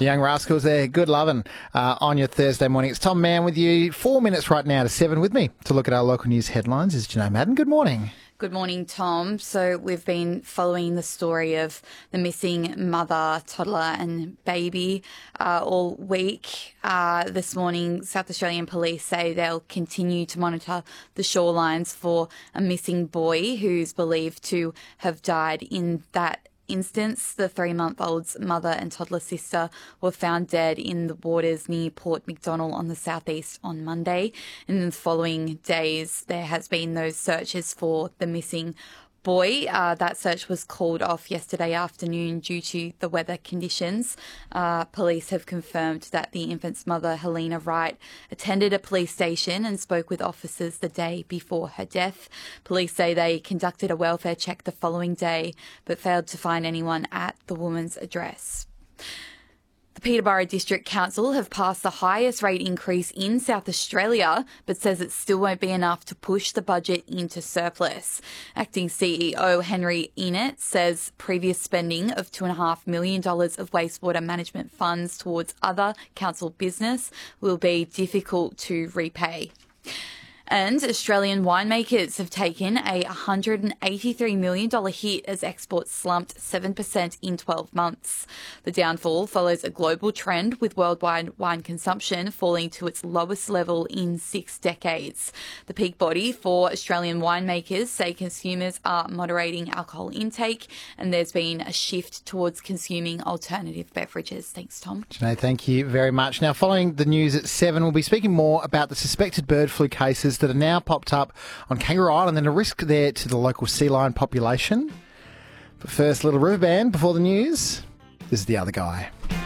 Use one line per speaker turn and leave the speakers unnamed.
The Young Rascals there. Good lovin' on your Thursday morning. It's Tom Mann with you. 4 minutes right now to 7 with me to look at our local news headlines. Is Janae Madden. Good morning.
Good morning, Tom. So we've been following the story of the missing mother, toddler and baby all week. This morning, South Australian police say they'll continue to monitor the shorelines for a missing boy who's believed to have died in that instance. The 3-month-old's mother and toddler sister were found dead in the waters near Port Macdonnell on the southeast on Monday. And in the following days, there has been those searches for the missing boy. That search was called off yesterday afternoon due to the weather conditions. Police have confirmed that the infant's mother, Helena Wright, attended a police station and spoke with officers the day before her death. Police say they conducted a welfare check the following day, but failed to find anyone at the woman's address. The Peterborough District Council have passed the highest rate increase in South Australia, but says it still won't be enough to push the budget into surplus. Acting CEO Henry Enett says previous spending of $2.5 million of wastewater management funds towards other council business will be difficult to repay. And Australian winemakers have taken a $183 million hit as exports slumped 7% in 12 months. The downfall follows a global trend with worldwide wine consumption falling to its lowest level in 6 decades. The peak body for Australian winemakers say consumers are moderating alcohol intake and there's been a shift towards consuming alternative beverages. Thanks, Tom.
Janae, thank you very much. Now, following the news at 7, we'll be speaking more about the suspected bird flu cases that are now popped up on Kangaroo Island and a risk there to the local sea lion population. But first, Little River Band before the news. This is The Other Guy.